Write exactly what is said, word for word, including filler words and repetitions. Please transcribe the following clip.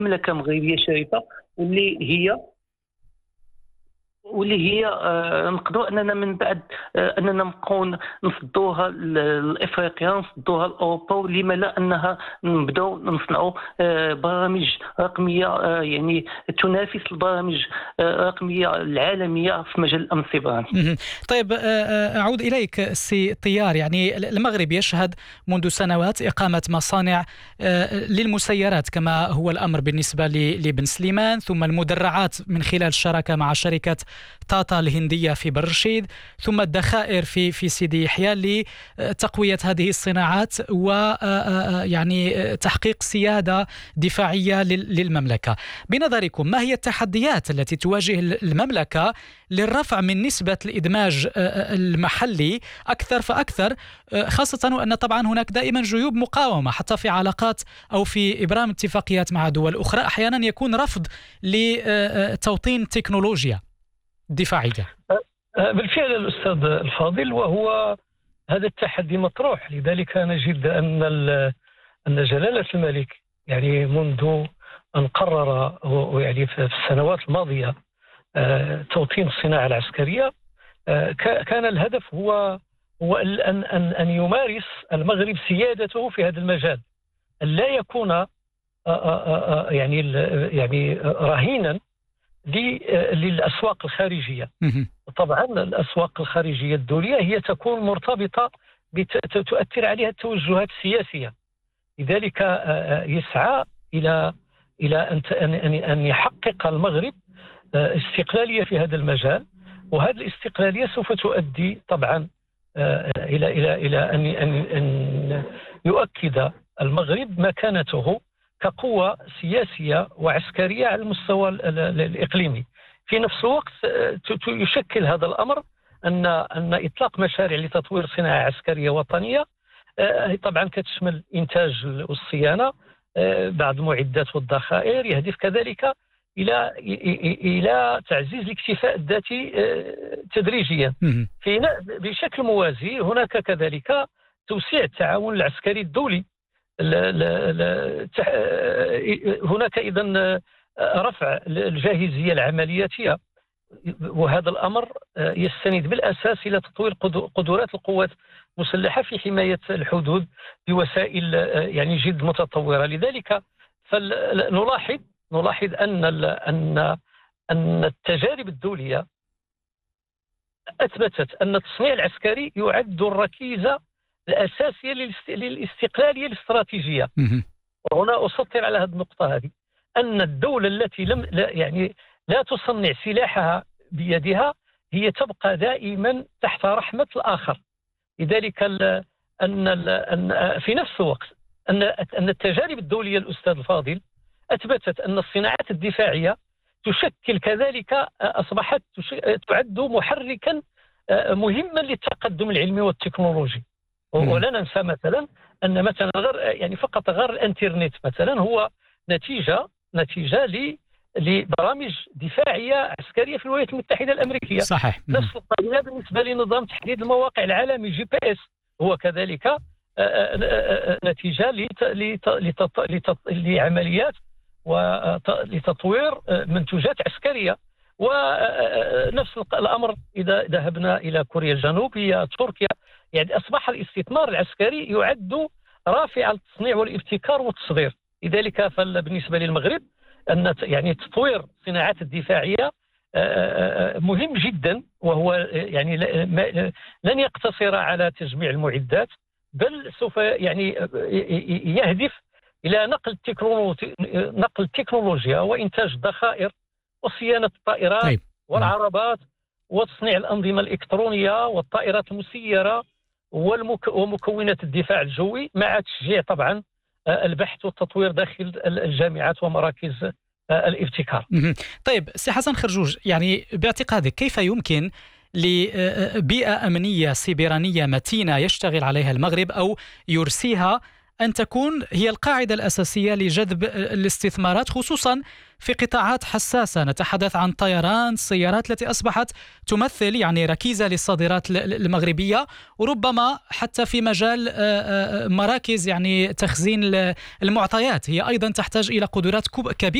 مملكة مغربية شريفة واللي هي واللي هي آه نقدروا اننا من بعد آه اننا نبقاو نصدوها لافريقيا، نصدوها لاوروبا، ولما لا انها نبداو نصنعوا آه برامج رقميه آه يعني تنافس البرامج آه الرقميه العالميه في مجال الامن السيبراني. طيب اعود اليك سي طيار، يعني المغرب يشهد منذ سنوات اقامه مصانع آه للمسيرات كما هو الامر بالنسبه لبن سليمان، ثم المدرعات من خلال الشراكه مع شركه تاتا الهندية في برشيد، ثم الذخائر في في سيدي يحيى لتقوية هذه الصناعات ويعني تحقيق سيادة دفاعية للمملكة. بنظركم ما هي التحديات التي تواجه المملكة للرفع من نسبة الإدماج المحلي أكثر فأكثر، خاصة وأن طبعا هناك دائما جيوب مقاومة حتى في علاقات أو في إبرام اتفاقيات مع دول أخرى، أحيانا يكون رفض لتوطين تكنولوجيا دفاعية؟ بالفعل الأستاذ الفاضل، وهو هذا التحدي مطروح. لذلك نجد أن أن جلالة الملك يعني منذ أن قرر يعني في السنوات الماضية توطين الصناعة العسكرية، كان الهدف هو هو أن أن أن يمارس المغرب سيادته في هذا المجال، أن لا يكون يعني يعني رهينا للأسواق الخارجية. طبعا الأسواق الخارجية الدولية هي تكون مرتبطة تؤثر عليها التوجهات السياسية، لذلك يسعى إلى إلى أن أن يحقق المغرب استقلالية في هذا المجال، وهذه الاستقلالية سوف تؤدي طبعا إلى إلى إلى أن أن يؤكد المغرب مكانته كقوة سياسية وعسكرية على المستوى الإقليمي. في نفس الوقت يشكل هذا الأمر أن أن إطلاق مشاريع لتطوير صناعة عسكرية وطنية طبعا كتشمل إنتاج والصيانة، بعض المعدات والذخائر، يهدف كذلك إلى إلى تعزيز الاكتفاء الذاتي تدريجيا. في بشكل موازي هناك كذلك توسيع التعاون العسكري الدولي. لا لا لا هناك إذن رفع الجاهزية العملياتية، وهذا الأمر يستند بالأساس إلى تطوير قدرات القوات المسلحة في حماية الحدود بوسائل يعني جد متطورة. لذلك فنلاحظ نلاحظ أن أن أن التجارب الدولية أثبتت أن التصنيع العسكري يعد الركيزة الأساسية للاستقلالية الاستراتيجية. وهنا أسطر على هذه النقطة هذه، أن الدولة التي لم لا يعني لا تصنع سلاحها بيدها هي تبقى دائما تحت رحمة الآخر. لذلك أن أن في نفس الوقت أن أن التجارب الدولية الأستاذ الفاضل أثبتت أن الصناعات الدفاعية تشكل كذلك أصبحت تعد محركا مهما للتقدم العلمي والتكنولوجي. ولا ننسى مثلا أن مثلا غير يعني فقط غير الانترنت مثلا هو نتيجة نتيجة لبرامج دفاعية عسكرية في الولايات المتحدة الأمريكية. صحيح. نفس القضية بالنسبة لنظام تحديد المواقع العالمي جي بي اس، هو كذلك نتيجة لعمليات ولتطوير منتوجات عسكرية. ونفس الأمر إذا ذهبنا إلى كوريا الجنوبية، تركيا، يعني أصبح الاستثمار العسكري يعد رافع التصنيع والابتكار والتصدير. لذلك فبالنسبة للمغرب أن يعني تطوير الصناعات الدفاعية مهم جدا، وهو يعني لن يقتصر على تجميع المعدات، بل سوف يعني يهدف إلى نقل نقل التكنولوجيا وإنتاج الذخائر وصيانة الطائرات طيب. والعربات وتصنيع الأنظمة الإلكترونية والطائرات المسيرة ومكونات الدفاع الجوي، مع تشجيع طبعا البحث والتطوير داخل الجامعات ومراكز الابتكار. طيب سي حسن خرجوج، يعني باعتقادك كيف يمكن لبيئة أمنية سيبرانية متينة يشتغل عليها المغرب أو يرسيها أن تكون هي القاعدة الأساسية لجذب الاستثمارات، خصوصا في قطاعات حساسة. نتحدث عن طيران، السيارات التي أصبحت تمثل يعني ركيزة للصادرات المغربية، وربما حتى في مجال مراكز يعني تخزين المعطيات هي أيضا تحتاج إلى قدرات كبيرة